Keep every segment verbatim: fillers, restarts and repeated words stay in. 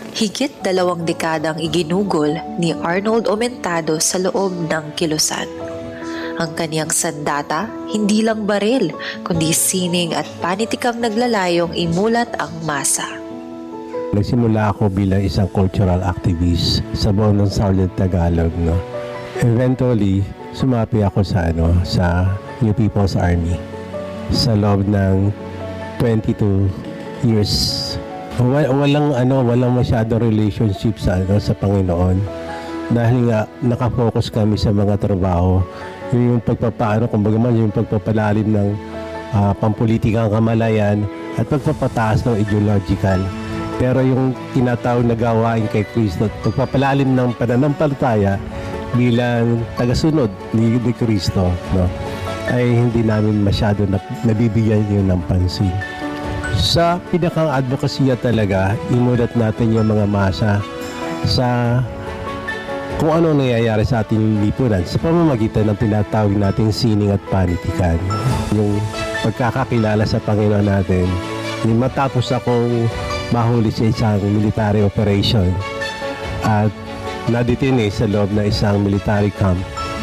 Higit dalawang dekadang iginugol ni Arnold Omentado sa loob ng kilusan. Ang kaniyang sandata, hindi lang baril, kundi sining at panitikang naglalayong imulat ang masa. Nagsimula ako bilang isang cultural activist sa buong ng Southern Tagalog. No? Eventually, sumapi ako sa, ano, sa New People's Army sa loob ng twenty-two years. Walang ano, walang masyadong relationship sa ano sa Panginoon dahil nga nakafocus kami sa mga trabaho. Yung pagpapaano, kumbaga man yung pagpapalalim ng uh, pampulitikang kamalayan at pagpapataas ng ideological. Pero yung tinatawag na gawain kay Kristo, pagpapalalim ng pananampalataya bilang tagasunod ni, ni Kristo, no, ay hindi namin masyado na, nabibigyan yun ng pansin. Sa pinakang advokasya talaga, imulat natin yung mga masa sa kung ano nangyayari sa ating lipunan sa pamamagitan ng tinatawag nating sining at panitikan. Yung pagkakakilala sa Panginoon natin, yung matapos akong mahuli sa isang military operation at nadetine sa loob ng isang military camp.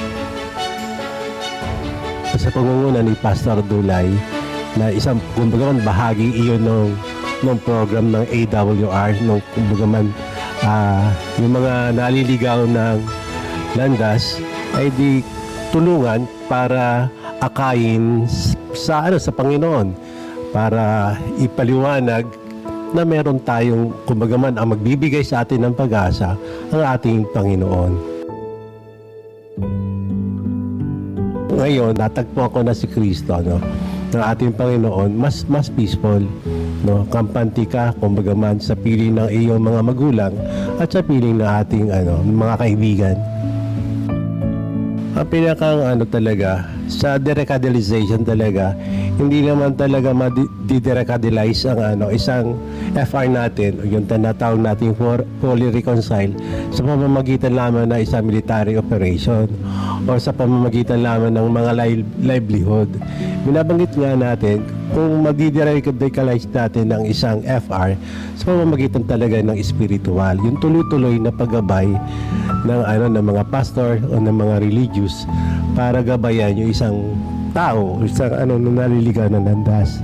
Sa pangunguna ni Pastor Dulay, na isang kumbaga man bahagi iyon ng ng program ng A W R, nung kumbaga man uh, yung mga naliligaw ng landas ay di tulungan para akayin sa ano sa Panginoon, para ipaliwanag na meron tayong kumbaga man ang magbibigay sa atin ng pag-asa, ang ating Panginoon. Ngayon, natagpo ako na si Kristo, no, ng ating Panginoon, mas mas peaceful, no, kampante ka kumbaga man sa piling ng iyong mga magulang at sa piling ng ating ano mga kaibigan. Ang pinakang ano talaga sa deradicalization talaga, hindi naman talaga ma-deradicalize ang ano isang F R natin, yung tinatawag natin for fully reconcile sa pamamagitan lamang ng isang military operation o sa pamamagitan lamang ng mga li- livelihood. Binabanggit nga natin kung mag-deradicalize natin ng isang F R sa pamamagitan talaga ng spiritual, yung tuloy-tuloy na paggabay ng ano ng mga pastor o ng mga religious para gabayan yung isang tao, isang ano na naliligaw ng landas.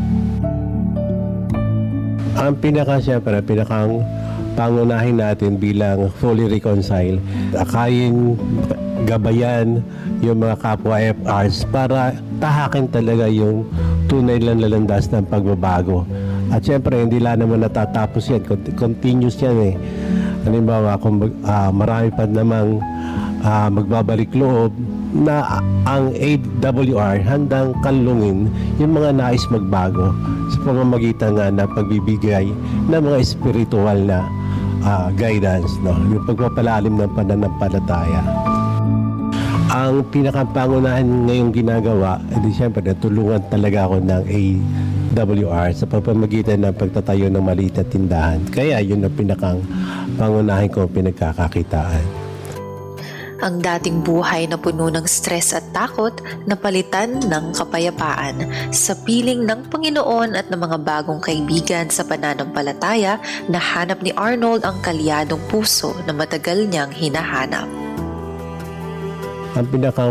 Ang pinaka siyempre, pinakang pangunahin natin bilang fully reconcile, akayin, gabayan yung mga kapwa F Rs para tahakin talaga yung tunay lang lalandas ng pagbabago. At siyempre, hindi lang naman natatapos yan, continuous yan eh. Halimbawa, kung uh, marami pa namang uh, magbabalik loob na ang A W R handang kanlungin yung mga nais magbago sa pamamagitan nga na pagbibigay ng mga spiritual na uh, guidance, no? Yung pagpapalalim ng pananampalataya. Ang pinakapangunahan ngayong ginagawa, edi siyempre natulungan talaga ako ng A W R sa pamamagitan ng pagtatayo ng maliit na tindahan. Kaya yun ang pinakang pangunahin ko pinagkakakitaan. Ang dating buhay na puno ng stress at takot, napalitan ng kapayapaan sa piling ng Panginoon at ng mga bagong kaibigan sa pananampalataya. Nahanap ni Arnold ang kalyadong puso na matagal niyang hinahanap. Ang pinaka